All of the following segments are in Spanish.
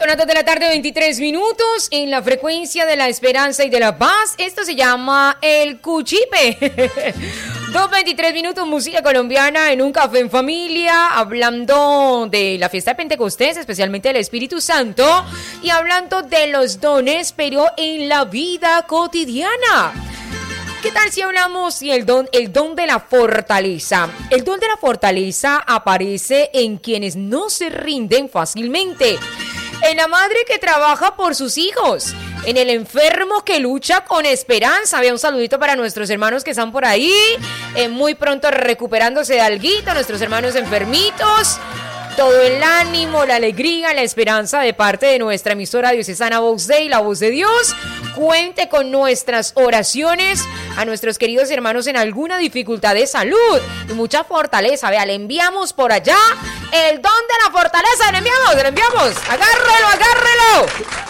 Son las 2 de la tarde, 23 minutos, en la frecuencia de la esperanza y de la paz. Esto se llama El Cuchipe. 2:23 minutos, música colombiana en un café en familia, hablando de la fiesta de Pentecostés, especialmente del Espíritu Santo, y hablando de los dones, pero en la vida cotidiana. ¿Qué tal si hablamos del don de la fortaleza? El don de la fortaleza aparece en quienes no se rinden fácilmente, en la madre que trabaja por sus hijos, en el enfermo que lucha con esperanza. Había un saludito para nuestros hermanos que están por ahí, muy pronto recuperándose de alguito, nuestros hermanos enfermitos. Todo el ánimo, la alegría, la esperanza de parte de nuestra emisora diocesana Voz Dei, la Voz de Dios. Cuente con nuestras oraciones a nuestros queridos hermanos en alguna dificultad de salud y mucha fortaleza. Vea, le enviamos por allá el don de la fortaleza. Le enviamos. Agárrelo.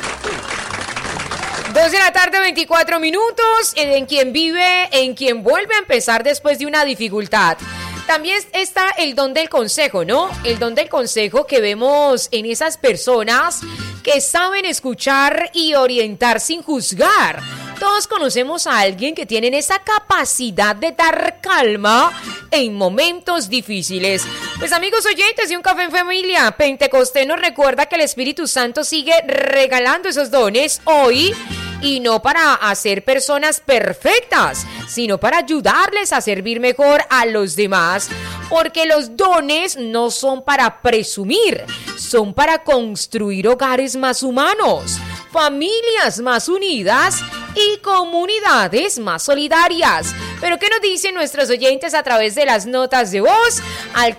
2 de la tarde, 24 minutos, en quien vive, en quien vuelve a empezar después de una dificultad. También está el don del consejo, ¿no? El don del consejo que vemos en esas personas que saben escuchar y orientar sin juzgar. Todos conocemos a alguien que tiene esa capacidad de dar calma en momentos difíciles. Pues amigos oyentes de Un Café en Familia, Pentecostés nos recuerda que el Espíritu Santo sigue regalando esos dones hoy. Y no para hacer personas perfectas, sino para ayudarles a servir mejor a los demás. Porque los dones no son para presumir, son para construir hogares más humanos, familias más unidas y comunidades más solidarias. Pero ¿qué nos dicen nuestros oyentes a través de las notas de voz? Al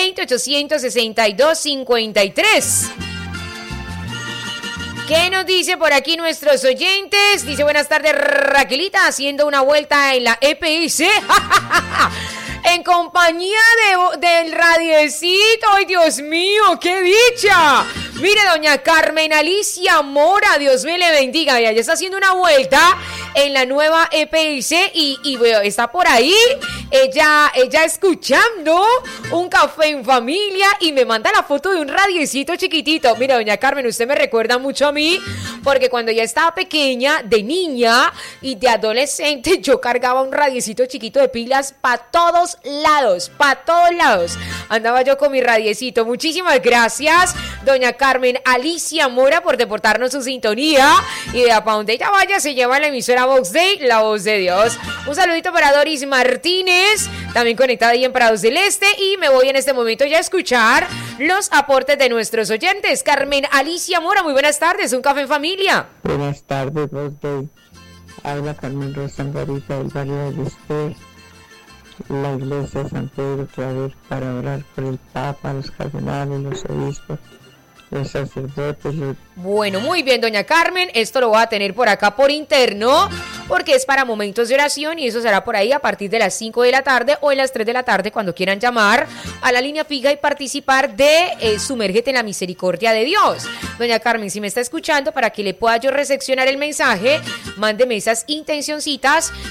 320-862-53. ¿Qué nos dice por aquí nuestros oyentes? Dice, buenas tardes, Raquelita, haciendo una vuelta en la EPS. En compañía del radiecito. ¡Ay, Dios mío, qué dicha! Mire, doña Carmen Alicia Mora, Dios me le bendiga. Ella está haciendo una vuelta en la nueva EPS y bueno, está por ahí. Ella escuchando Un Café en Familia y me manda la foto de un radiecito chiquitito. Mira, doña Carmen, usted me recuerda mucho a mí, porque cuando ya estaba pequeña, de niña y de adolescente, yo cargaba un radiecito chiquito de pilas para todos lados. Andaba yo con mi radiecito. Muchísimas gracias, doña Carmen Alicia Mora, por deportarnos su sintonía. Y de para donde ella vaya, se lleva la emisora Voz Dei, la Voz de Dios. Un saludito para Doris Martínez, también conectada ahí en Prados del Este. Y me voy en este momento ya a escuchar los aportes de nuestros oyentes. Carmen Alicia Mora, muy buenas tardes, Un Café en Familia. Buenas tardes, Voz Dei. Habla Carmen Rosa Angarita del barrio del Este, la iglesia de San Pedro Claver, para orar por el Papa, los cardenales, los obispos, los sacerdotes. Bueno, muy bien, doña Carmen, esto lo voy a tener por acá por interno, porque es para momentos de oración y eso será por ahí a partir de las 5 de la tarde o en las 3 de la tarde cuando quieran llamar a la línea fija y participar de Sumérgete en la Misericordia de Dios. Doña Carmen, si me está escuchando, para que le pueda yo recepcionar el mensaje, mándeme esas intencioncitas